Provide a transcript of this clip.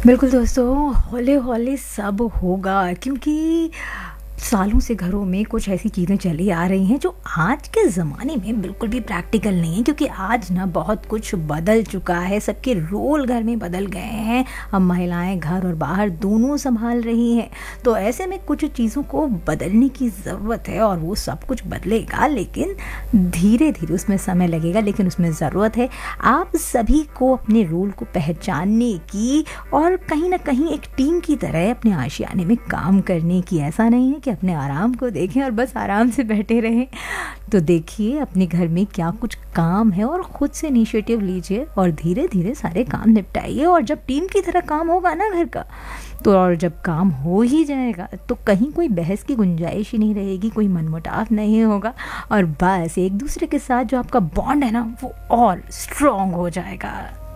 बिल्कुल दोस्तों, हौले-हौले सब होगा क्योंकि सालों से घरों में कुछ ऐसी चीज़ें चली आ रही हैं जो आज के ज़माने में बिल्कुल भी प्रैक्टिकल नहीं है क्योंकि आज ना बहुत कुछ बदल चुका है, सबके रोल घर में बदल गए हैं। अब महिलाएँ घर और बाहर दोनों सँभाल रही हैं, तो ऐसे में कुछ चीज़ों को बदलने की ज़रूरत है और वो सब कुछ बदलेगा लेकिन धीरे-धीरे उसमें समय लगेगा लेकिन उसमें ज़रूरत है आप सभी को अपने रोल को पहचानने की और कहीं न कहीं एक टीम की तरह अपने आशियाने में काम करने की। ऐसा नहीं है कि अपने आराम को देखें और बस आराम से बैठे रहें। तो देखिए अपने घर में क्या कुछ काम है और खुद से इनिशिएटिव लीजिए और धीरे-धीरे सारे काम निपटाइए और जब टीम की तरह काम होगा ना घर का, तो और जब काम हो ही जाएगा तो कहीं कोई बहस की गुंजाइश ही नहीं रहेगी, कोई मनमुटाव नहीं होगा और बस एक दूसरे के साथ जो आपका बॉन्ड है ना वो और स्ट्रॉन्ग हो जाएगा।